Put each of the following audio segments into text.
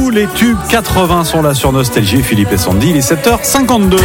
Tous les tubes 80 sont là sur Nostalgie. Philippe et Sandy, il est 7h52.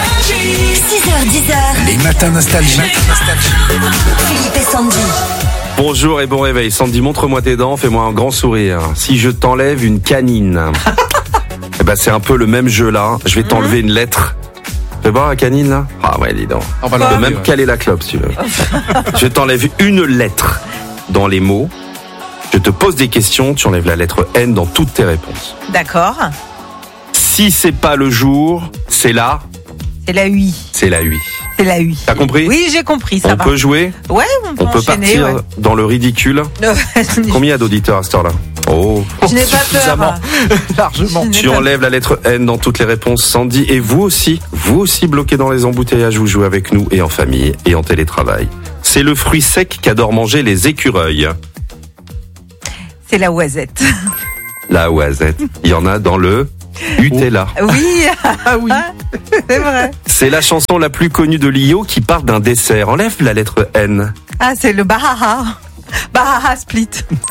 6h10. Les matins nostalgie. Philippe et Sandy. Bonjour et bon réveil. Sandy, montre-moi tes dents, fais-moi un grand sourire. Si je t'enlève une canine, eh ben c'est un peu le même jeu là. Je vais t'enlever une lettre. Fais voir la canine là. Ah ouais, dis donc. On peut même caler la clope si tu veux. Je t'enlève une lettre dans les mots. Je te pose des questions, tu enlèves la lettre N dans toutes tes réponses. D'accord. Si c'est pas le jour, c'est là. C'est la UI. C'est la UI. C'est la UI. T'as compris ? Oui, j'ai compris, ça On va. peut jouer ? Ouais, on peut enchaîner, partir dans le ridicule. Combien il y a d'auditeurs à cette heure-là ? Oh, Je n'ai pas peur. Largement. tu enlèves la lettre N dans toutes les réponses, Sandy. Et vous aussi bloqués dans les embouteillages, vous jouez avec nous et en famille et en télétravail. C'est le fruit sec qu'adorent manger les écureuils. C'est la oisette. La oisette. Il y en a dans le Nutella. Oui, oui. C'est vrai. C'est la chanson la plus connue de Lio qui parle d'un dessert. Enlève la lettre N. Ah, c'est le Bahaha. Bahaha Split.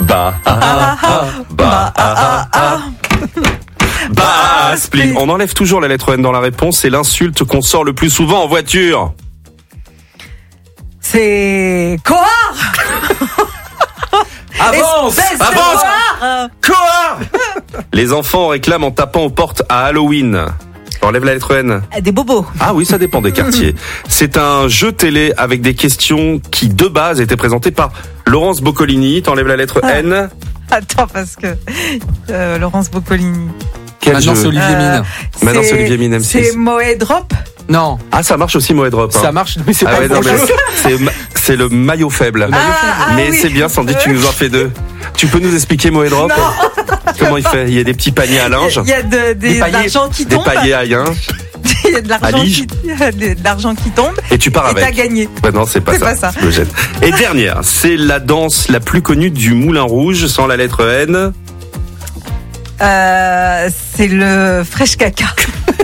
Split. On enlève toujours la lettre N dans la réponse. C'est l'insulte qu'on sort le plus souvent en voiture. C'est Kohar. Avance. Quoi ? Les enfants réclament en tapant aux portes à Halloween. Enlève la lettre N. Des bobos. Ah oui, ça dépend des quartiers. C'est un jeu télé avec des questions qui, de base, étaient présentées par Laurence Boccolini. T'enlèves la lettre N. Attends, parce que Laurence Boccolini. Quel Maintenant, jeu c'est Olivier Mine. Maintenant, c'est Olivier Mine, M6. C'est Moe Drop. Non, Ah, ça marche aussi, Moe Drop. Hein. ça marche, mais c'est Ah pas ouais, le non, bon mais jeu. c'est le maillot faible. Mais oui. c'est bien, Sandy, tu nous en fais deux. Tu peux nous expliquer Moe Drop ? Comment il fait ? Il y a des petits paniers à linge, Il y a de l'argent qui des tombe. paillets à yin, Il y a de l'argent Lige. de l'argent qui tombe. et tu pars Et t'as avec. gagné. Ouais, non, c'est pas C'est ça. pas ça. Je me jette. Et dernière, c'est la danse la plus connue du Moulin Rouge, sans la lettre N. C'est le fresh caca.